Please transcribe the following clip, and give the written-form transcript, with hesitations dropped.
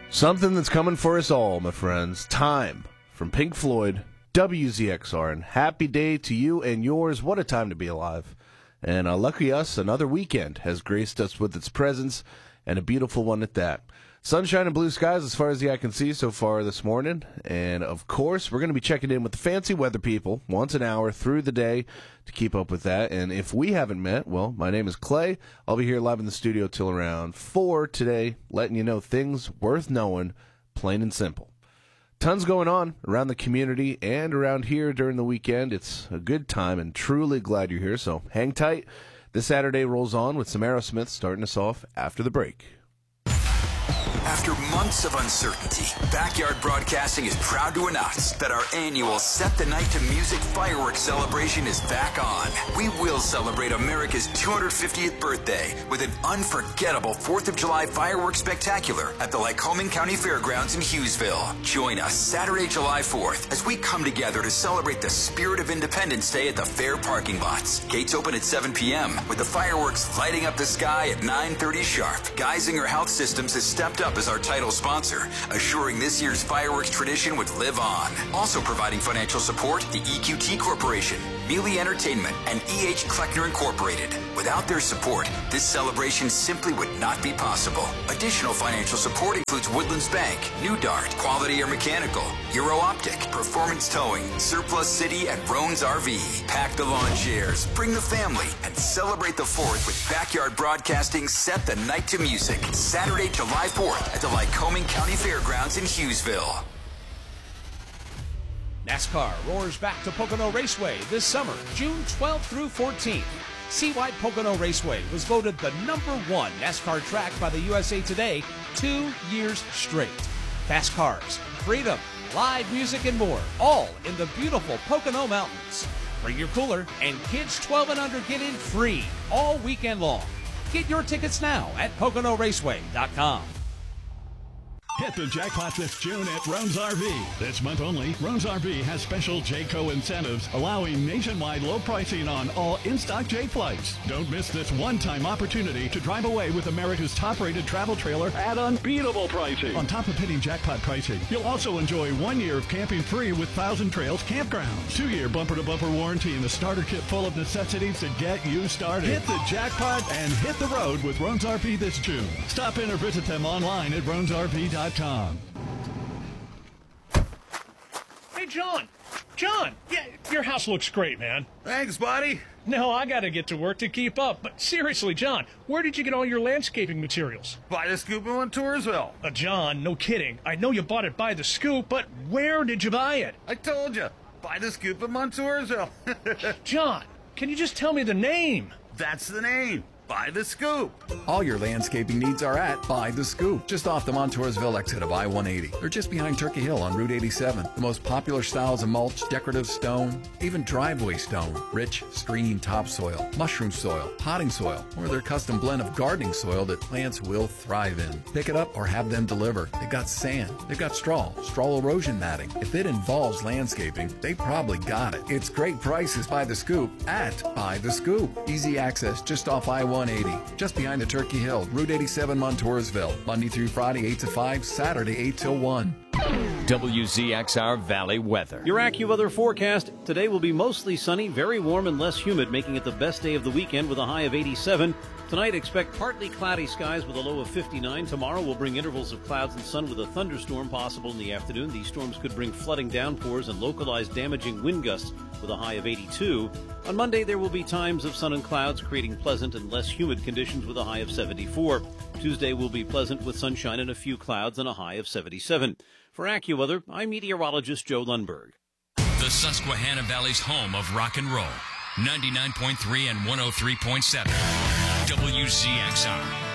Something that's coming for us all, my friends. Time from Pink Floyd, WZXR, and happy day to you and yours. What a time to be alive. And lucky us, another weekend has graced us with its presence, and a beautiful one at that. Sunshine and blue skies as far as the eye can see so far this morning. And, of course, we're going to be checking in with the fancy weather people once an hour through the day to keep up with that. And if we haven't met, well, my name is Clay. I'll be here live in the studio till around 4 today, letting you know things worth knowing, plain and simple. Tons going on around the community and around here during the weekend. It's a good time and truly glad you're here, so hang tight. This Saturday rolls on with some Aerosmith starting us off after the break. After months of uncertainty, Backyard Broadcasting is proud to announce that our annual Set the Night to Music fireworks celebration is back on. We will celebrate America's 250th birthday with an unforgettable 4th of July fireworks spectacular at the Lycoming County Fairgrounds in Hughesville. Join us Saturday, July 4th as we come together to celebrate the spirit of Independence Day at the fair parking lots. Gates open at 7 p.m. with the fireworks lighting up the sky at 9:30 sharp. Geisinger Health Systems has stepped up as our title sponsor, assuring this year's fireworks tradition would live on. Also providing financial support, the EQT Corporation, Mealy Entertainment, and E.H. Kleckner Incorporated. Without their support, this celebration simply would not be possible. Additional financial support includes Woodlands Bank, New Dart, Quality Air Mechanical, Euro Optic, Performance Towing, Surplus City, and Roan's RV. Pack the lawn chairs, bring the family, and celebrate the 4th with Backyard Broadcasting Set the Night to Music. Saturday, July 4th at the Lycoming County Fairgrounds in Hughesville. NASCAR roars back to Pocono Raceway this summer, June 12th through 14th. Seawide Pocono Raceway was voted the #1 NASCAR track by the USA Today 2 years straight. Fast cars, freedom, live music, and more, all in the beautiful Pocono Mountains. Bring your cooler, and kids 12 and under get in free all weekend long. Get your tickets now at PoconoRaceway.com. Hit the jackpot this June at Roan's RV. This month only, Roan's RV has special Jayco incentives, allowing nationwide low pricing on all in-stock Jay flights. Don't miss this one-time opportunity to drive away with America's top-rated travel trailer at unbeatable pricing. On top of hitting jackpot pricing, you'll also enjoy 1 year of camping free with Thousand Trails Campgrounds, 2-year bumper-to-bumper warranty, and a starter kit full of necessities to get you started. Hit the jackpot and hit the road with Roan's RV this June. Stop in or visit them online at roansrv.com. Hey, John, yeah, your house looks great, man. Thanks, buddy. No, I gotta get to work to keep up. But seriously, John, where did you get all your landscaping materials? By the Scoop in Montoursville. John, no kidding. I know you bought it by the Scoop, but where did you buy it? I told you, by the Scoop in Montoursville. John, can you just tell me the name? That's the name. By the Scoop. All your landscaping needs are at By the Scoop, just off the Montoursville exit of I-180. They're just behind Turkey Hill on Route 87. The most popular styles of mulch, decorative stone, even driveway stone, rich, screening topsoil, mushroom soil, potting soil, or their custom blend of gardening soil that plants will thrive in. Pick it up or have them deliver. They've got sand. They've got straw erosion matting. If it involves landscaping, they probably got it. It's great prices by the Scoop at By the Scoop. Easy access just off I-180. Just behind the Turkey Hill, Route 87, Montoursville. Monday through Friday, 8 to 5, Saturday, 8 till 1. WZXR Valley weather. Your AccuWeather forecast. Today will be mostly sunny, very warm and less humid, making it the best day of the weekend with a high of 87. Tonight, expect partly cloudy skies with a low of 59. Tomorrow will bring intervals of clouds and sun with a thunderstorm possible in the afternoon. These storms could bring flooding downpours and localized damaging wind gusts with a high of 82. On Monday, there will be times of sun and clouds, creating pleasant and less humid conditions with a high of 74. Tuesday will be pleasant with sunshine and a few clouds and a high of 77. For AccuWeather, I'm meteorologist Joe Lundberg. The Susquehanna Valley's home of rock and roll. 99.3 and 103.7. WZXR.